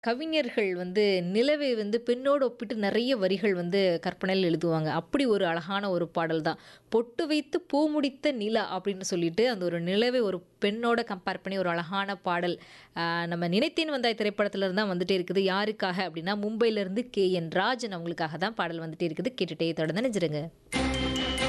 கவிஞர்கள் வந்து நிலவை வந்து பெண்ணோடு ஒப்பிட்டு நிறைய வரிகள் வந்து கற்பனையில் எழுதுவாங்க. அப்படி ஒரு அழகான ஒரு பாடல் தான். "பொட்டு வைத்து பூ முடித்த நிலா" அப்படின்னு சொல்லிட்டு அந்த ஒரு நிலவை ஒரு பெண்ணோட கம்பேர் பண்ணி ஒரு அழகான பாடல். நம்ம "நினைத்தேன் வந்தாய்" திரைப்படத்துல இருந்து தான் வந்துட்டே இருக்குது. யாருக்காக அப்படின்னா, மும்பையிலிருந்து கே.என். ராஜன் அவங்களுக்காக தான் பாடல் வந்துட்டே இருக்குது. கேட்டுட்டே தொடர்ந்து இணைஞ்சிருங்க.